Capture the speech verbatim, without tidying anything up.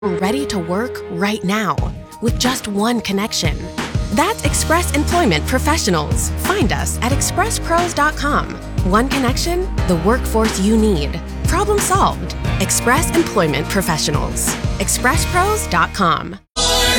ready to work right now with just one connection. That's Express Employment Professionals. Find us at express pros dot com. One connection, the workforce you need. Problem solved. Express Employment Professionals. express pros dot com.